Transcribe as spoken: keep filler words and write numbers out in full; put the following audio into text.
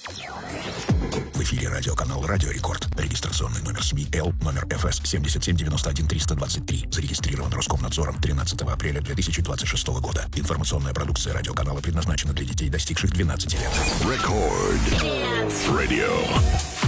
В эфире радиоканал «Радио Рекорд». Регистрационный номер СМИ Л, номер эф эс семь семь девять один три два три. Зарегистрирован Роскомнадзором тринадцатого апреля две тысячи двадцать шестого года. Информационная продукция радиоканала предназначена для детей, достигших двенадцати лет. Рекорд. Radio.